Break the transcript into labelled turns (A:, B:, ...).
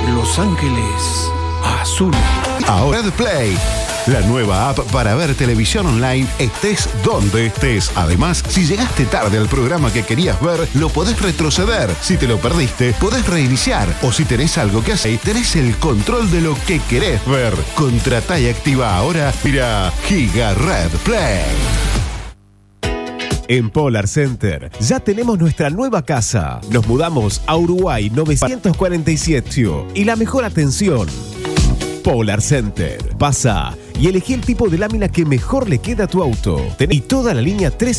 A: Los Ángeles Azules.
B: Ahora de Play, la nueva app para ver televisión online estés donde estés. Además, si llegaste tarde al programa que querías ver, lo podés retroceder. Si te lo perdiste, podés reiniciar. O si tenés algo que hacer, tenés el control de lo que querés ver. Contratá y activa ahora. Mira, Giga Red Play.
C: En Polar Center ya tenemos nuestra nueva casa. Nos mudamos a Uruguay 947 y la mejor atención. Polar Center. Pasa y elegí el tipo de lámina que mejor le queda a tu auto. Y toda la línea 3